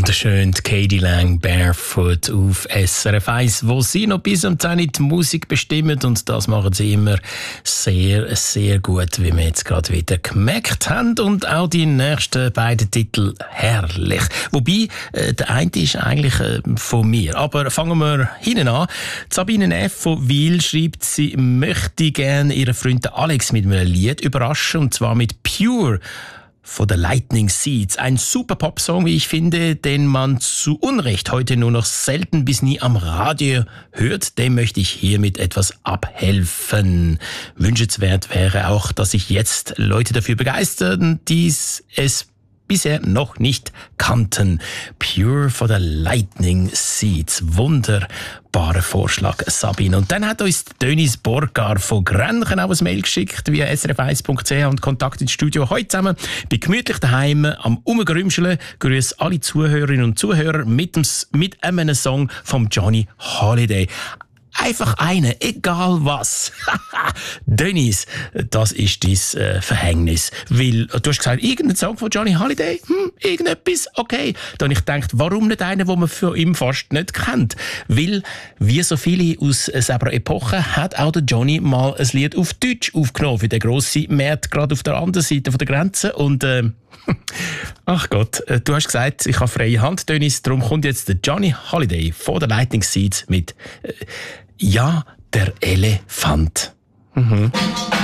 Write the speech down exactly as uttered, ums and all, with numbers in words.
Wunderschön, Katie Lang, Barefoot auf S R F eins, wo sie noch bis um zehn Uhr die Musik bestimmen, und das machen sie immer sehr, sehr gut, wie wir jetzt gerade wieder gemerkt haben, und auch die nächsten beiden Titel herrlich. Wobei, äh, der eine ist eigentlich äh, von mir, aber fangen wir hinten an. Sabine F. von Wil schreibt, sie möchte gerne ihren Freund Alex mit einem Lied überraschen, und zwar mit Pure von The Lightning Seeds. Ein super Popsong, wie ich finde, den man zu Unrecht heute nur noch selten bis nie am Radio hört. Dem möchte ich hiermit etwas abhelfen. Wünschenswert wäre auch, dass sich jetzt Leute dafür begeistern, die es bisher noch nicht kannten. Pure for the Lightning Seeds. Wunderbarer Vorschlag, Sabine. Und dann hat uns Dönis Borgar von Grenchen auch ein Mail geschickt via s r f eins punkt c h und Kontakt ins Studio. Heute zusammen bei gemütlich daheim am Umgrümscheln. Grüße alle Zuhörerinnen und Zuhörer mit, dem, mit einem Song vom Johnny Holiday. Einfach eine, egal was. Dönis, das ist dein äh, Verhängnis. Weil, du hast gesagt, irgendein Song von Johnny Holiday? Hm, irgendetwas? Okay. Dann habe ich gedacht, warum nicht einen, den man von ihm fast nicht kennt? Weil, wie so viele aus selber Epoche, hat auch der Johnny mal ein Lied auf Deutsch aufgenommen für den grossen Markt, gerade auf der anderen Seite der Grenze. Und, äh, ach Gott, du hast gesagt, ich habe freie Hand, Dönis. Darum kommt jetzt der Johnny Holiday von der Lightning Seeds mit äh, Ja, der Elefant. Mhm.